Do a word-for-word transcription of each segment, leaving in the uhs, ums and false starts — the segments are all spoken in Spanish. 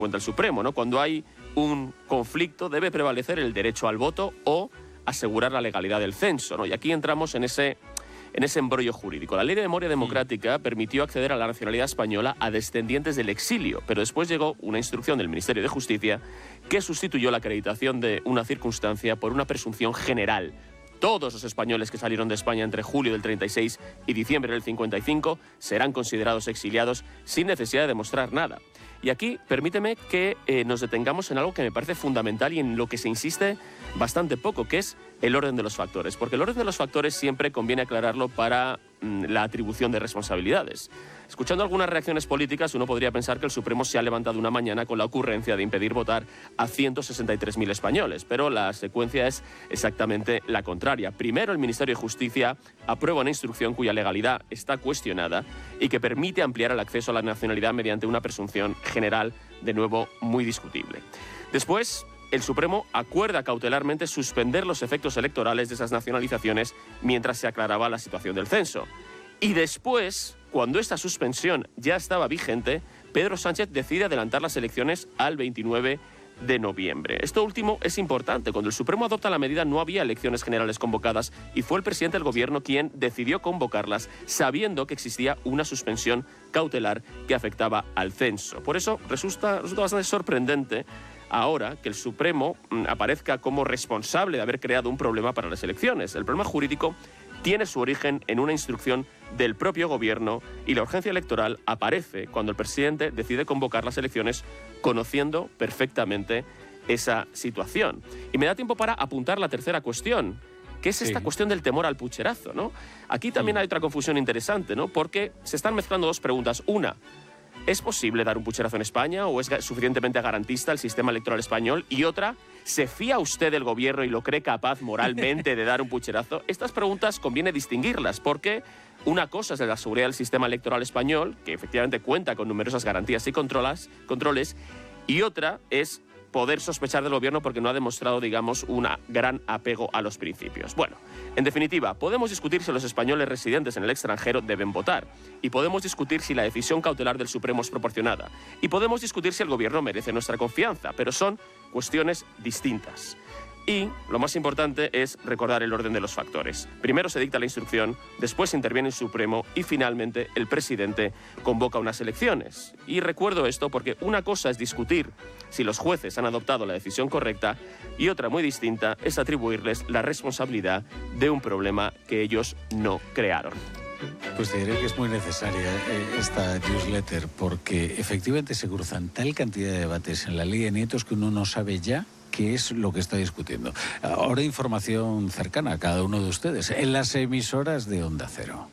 cuenta el Supremo, ¿no? Cuando hay un conflicto debe prevalecer el derecho al voto o asegurar la legalidad del censo, ¿no? Y aquí entramos en ese, en ese embrollo jurídico. La Ley de Memoria Democrática mm. permitió acceder a la nacionalidad española a descendientes del exilio, pero después llegó una instrucción del Ministerio de Justicia que sustituyó la acreditación de una circunstancia por una presunción general. Todos los españoles que salieron de España entre julio del treinta y seis y diciembre del cincuenta y cinco serán considerados exiliados sin necesidad de demostrar nada. Y aquí, permíteme que eh, nos detengamos en algo que me parece fundamental y en lo que se insiste bastante poco, que es el orden de los factores. Porque el orden de los factores siempre conviene aclararlo para mm, la atribución de responsabilidades. Escuchando algunas reacciones políticas, uno podría pensar que el Supremo se ha levantado una mañana con la ocurrencia de impedir votar a ciento sesenta y tres mil españoles, pero la secuencia es exactamente la contraria. Primero, el Ministerio de Justicia aprueba una instrucción cuya legalidad está cuestionada y que permite ampliar el acceso a la nacionalidad mediante una presunción general, de nuevo, muy discutible. Después, el Supremo acuerda cautelarmente suspender los efectos electorales de esas nacionalizaciones mientras se aclaraba la situación del censo. Y después, cuando esta suspensión ya estaba vigente, Pedro Sánchez decide adelantar las elecciones al veintinueve de noviembre. Esto último es importante. Cuando el Supremo adopta la medida no había elecciones generales convocadas y fue el presidente del gobierno quien decidió convocarlas sabiendo que existía una suspensión cautelar que afectaba al censo. Por eso resulta, resulta bastante sorprendente ahora que el Supremo mm, aparezca como responsable de haber creado un problema para las elecciones. El problema jurídico tiene su origen en una instrucción del propio gobierno y la urgencia electoral aparece cuando el presidente decide convocar las elecciones conociendo perfectamente esa situación. Y me da tiempo para apuntar la tercera cuestión, que es esta sí. cuestión del temor al pucherazo, ¿no? Aquí también sí. hay otra confusión interesante, ¿no? Porque se están mezclando dos preguntas. Una, ¿es posible dar un pucherazo en España o es suficientemente garantista el sistema electoral español? Y otra, ¿se fía usted del gobierno y lo cree capaz moralmente de dar un pucherazo? Estas preguntas conviene distinguirlas porque una cosa es la seguridad del sistema electoral español, que efectivamente cuenta con numerosas garantías y controlas, controles, y otra es poder sospechar del gobierno porque no ha demostrado, digamos, un gran apego a los principios. Bueno, en definitiva, podemos discutir si los españoles residentes en el extranjero deben votar, y podemos discutir si la decisión cautelar del Supremo es proporcionada, y podemos discutir si el gobierno merece nuestra confianza, pero son cuestiones distintas. Y lo más importante es recordar el orden de los factores. Primero se dicta la instrucción, después interviene el Supremo y finalmente el presidente convoca unas elecciones. Y recuerdo esto porque una cosa es discutir si los jueces han adoptado la decisión correcta y otra muy distinta es atribuirles la responsabilidad de un problema que ellos no crearon. Pues te diré que es muy necesaria eh, esta newsletter porque efectivamente se cruzan tal cantidad de debates en la ley de nietos que uno no sabe ya qué es lo que está discutiendo. Ahora información cercana a cada uno de ustedes en las emisoras de Onda Cero.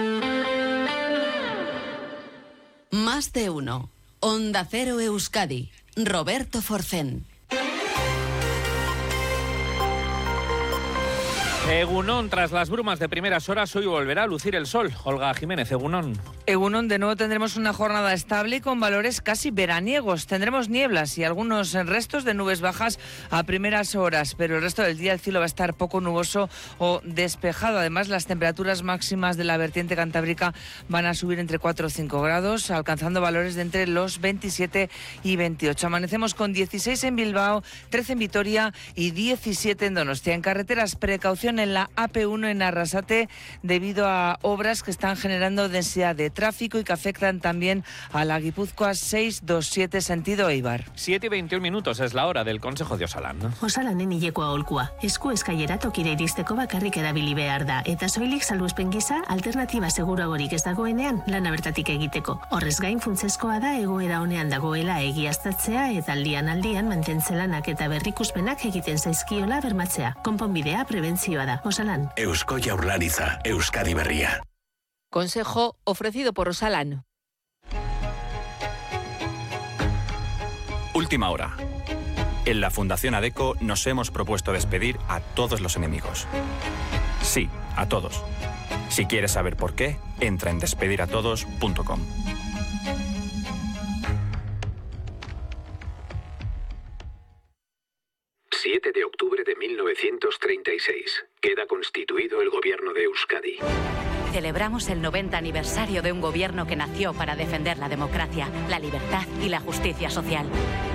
Más de uno. Onda Cero Euskadi. Roberto Forcén. Egunon, tras las brumas de primeras horas, hoy volverá a lucir el sol. Olga Jiménez, Egunon. Egunon, de nuevo tendremos una jornada estable y con valores casi veraniegos. Tendremos nieblas y algunos restos de nubes bajas a primeras horas, pero el resto del día el cielo va a estar poco nuboso o despejado. Además, las temperaturas máximas de la vertiente cantábrica van a subir entre cuatro o cinco grados, alcanzando valores de entre los veintisiete y veintiocho. Amanecemos con dieciséis en Bilbao, trece en Vitoria y diecisiete en Donostia. En carreteras, precaución en la A P uno en Arrasate debido a obras que están generando densidad de tráfico y que afectan también a la Guipúzcoa seiscientos veintisiete sentido Eibar. siete y veintiún minutos es la hora del Consejo de Osalan. Osalanen hilekoa aholkua. Esku eskailera tokira iristeko bakarrik erabili behar da. Eta soilik salbuespen gisa alternatiba seguruagorik ez dagoenean lana bertatik egiteko. Horrez gain funtsezkoa da egoera honean dagoela egiaztatzea eta aldian aldian mantentzelanak eta berrikuspenak egiten zaizkiola bermatzea. Konponbidea prebentzioa da. Osalan. Eusko Jaurlaritza, Euskadi Berria. Consejo ofrecido por Osalan. Última hora. En la Fundación ADECO nos hemos propuesto despedir a todos los enemigos. Sí, a todos. Si quieres saber por qué, entra en despediratodos punto com. siete de octubre de mil novecientos treinta y seis. Queda constituido el gobierno de Euskadi. celebramos el noventa aniversario de un gobierno que nació para defender la democracia, la libertad y la justicia social.